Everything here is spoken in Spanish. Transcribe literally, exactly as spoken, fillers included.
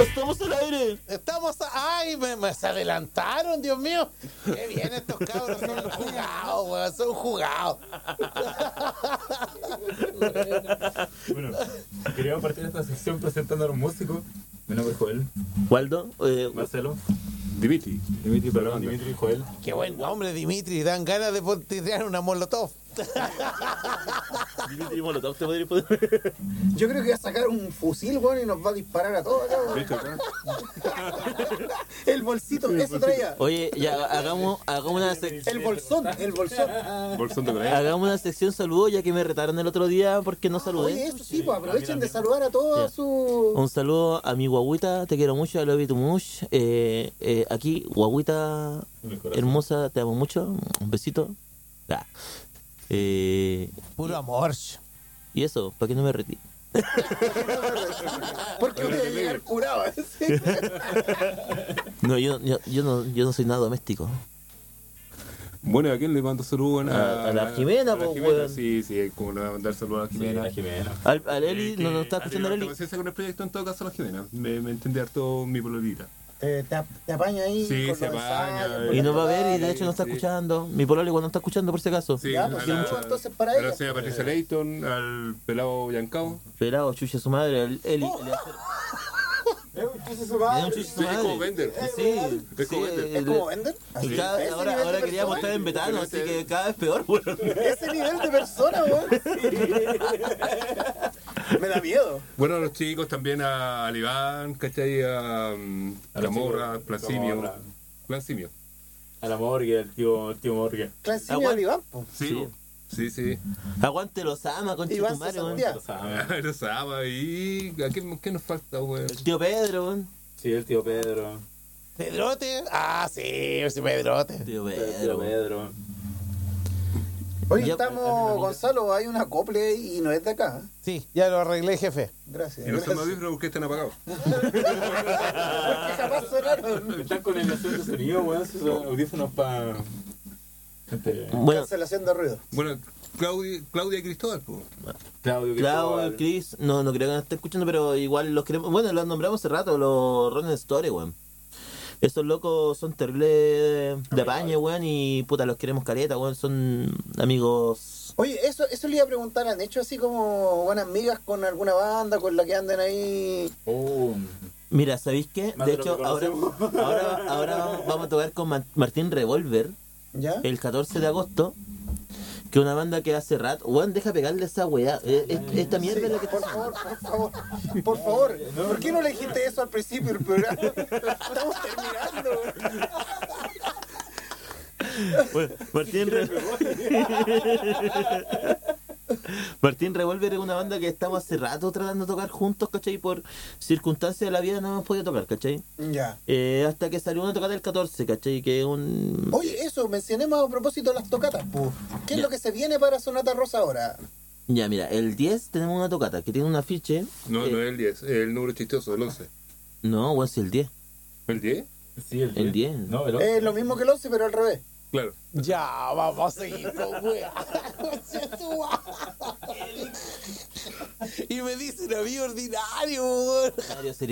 estamos al aire. Estamos. A... ¡Ay! Me, me se adelantaron, Dios mío. Qué bien estos cabros. Son jugados, weón. Son jugados. Bueno, queríamos partir de esta sección presentando a los músicos. Mi nombre es Joel. Waldo, eh, Marcelo. Dimitri. Dimitri, perdón, Dimitri y Joel. Qué buen nombre, Dimitri. Dan ganas de tirar una molotov. Dimitri Molotov, te podría poder. Yo creo que va a sacar un fusil, weón, y nos va a disparar a todos acá, weón. ¿Viste acá? El bolsito, eso traía. Oye, ya hagamos, hagamos una sec- El bolsón, el bolsón. Bolsón de Corea. hagamos una sección saludo, ya que me retaron el otro día porque no saludé. Oye, eso sí, pues aprovechen de saludar a todos Ya. su... Un saludo a mi guaguita, te quiero mucho, I love you too much. Eh, eh, aquí, guaguita hermosa, te amo mucho. Un besito. Ah. Eh, Puro amor. y eso, para que no me retire. Porque voy a llegar curado, ¿sí? No, yo, yo, yo no, yo no soy nada doméstico. Bueno, ¿a quién le mando saludos? A- a la Jimena, a la po, Jimena, weón. Sí, sí, como le va a mandar saludos a la Sí, Jimena. la Jimena. Al, al Eli, Eh, que no nos está escuchando el ha tenido Eli. paciencia con el proyecto en todo caso la Jimena. Me, me entiende harto mi pololita. Te, te, te apaña ahí. Sí, con se los apaña, ensayos, eh. con Y la no va a ver, y tocada. de hecho no está Sí. escuchando. Mi pololo igual no está escuchando por si acaso. Sí, Ya, pues, a saludos la, entonces para a la ella. señora Patricia Leighton, al pelado Yancao. Pelado, chucha su madre, el Eli. Oh. Eli- Es un chuzo su Es madre. un chucha su Sí, es como madre. Bender. Sí, Es como sí, Bender. ¿Es como vender? Y Sí. cada- Ese ahora nivel ahora de queríamos estar persona. en Betano, Pero así este- que cada vez peor, weón. Ese nivel de persona, weón. Me da miedo. Bueno, a los chicos también a Alibán, ¿cachai? A, um, A los Camorra, chicos, Plan Simio. Camorra. Plan Simio. A la Morgue, el tío, el tío Morgue. Clan Simio Aguanta. de Iván, po. Sí, Sí. po. sí, sí. Aguante los ama, concha Iván tu madre, weón. Cesandia. Lo sabe. Lo sabe. ¿Y a qué, qué nos falta, weón? El tío Pedro, weón. Sí, el tío Pedro. ¿Pedrote? Ah, sí, ese Pedrote. Tío El tío Pedro, weón. Pedro. Oye, Ya, estamos, Gonzalo, hay una acople ahí y no es de acá. ¿eh? Sí, ya lo arreglé, jefe. Gracias. Y no son gracias. audífonos porque están apagados. Porque jamás sonaron. Están con el de sonido, weón. Esos audífonos para. Gente. Bueno, Cancelación de ruido. Bueno, Claudia, Claudia y Cristóbal, pues. Claudio, Claudio, Cristóbal. Chris, no, no creo que nos esté escuchando, pero igual los queremos. Bueno, los nombramos hace rato, los Ronin Story, weón. Esos locos son terribles de apañe, weón, y puta, los queremos careta, weón, son amigos. Oye, eso, eso le iba a preguntar, ¿han hecho así como buenas migas con alguna banda con la que anden ahí? Oh, Mira, ¿sabéis qué? Más De de lo hecho, que ahora, conocemos. ahora, ahora vamos a tocar con Ma- Martín Revolver ¿Ya? el catorce de agosto, que es una banda que hace rato. Weón, deja pegarle esa weá. Eh, eh, Esta mierda es la que Por favor, por favor, por favor. ¿Por qué no le dijiste eso al principio del programa? Estamos terminando. Bueno, Martín, Re- Martín Revolver es una banda que estamos hace rato tratando de tocar juntos, ¿cachai? Por circunstancias de la vida no hemos podido tocar, ¿cachai? Ya. Eh, hasta que salió una tocata el catorce, ¿cachai? Que es un... Oye, eso, mencionemos a propósito de las tocatas. po. ¿Qué es Ya. lo que se viene para Sonata Rosa ahora? Ya, mira, el diez tenemos una tocata que tiene un afiche. No, eh, no es el diez, es el número chistoso, el once. No, weón, sí, el diez. ¿El diez? sí, el El diez. No, el Es lo mismo que el once, pero al revés. Claro. Ya, vamos a seguir con weá. Y me dicen a mí ordinario, weón. Sería